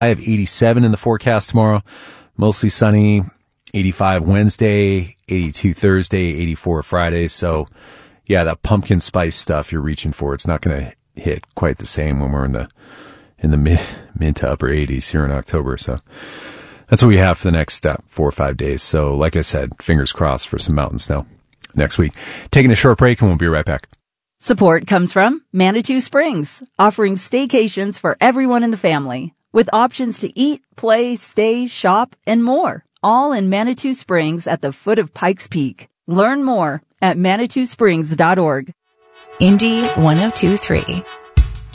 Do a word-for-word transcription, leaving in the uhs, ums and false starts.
I have eighty-seven in the forecast tomorrow. Mostly sunny. eighty-five Wednesday, eighty-two Thursday, eighty-four Friday. So, yeah, that pumpkin spice stuff you're reaching for, it's not going to hit quite the same when we're in the in the mid mid to upper eighties here in October. So that's what we have for the next uh, four or five days. So, like I said, fingers crossed for some mountain snow next week. Taking a short break, and we'll be right back. Support comes from Manitou Springs, offering staycations for everyone in the family, with options to eat, play, stay, shop, and more, all in Manitou Springs at the foot of Pikes Peak. Learn more at manitou springs dot org. Indy one oh two three.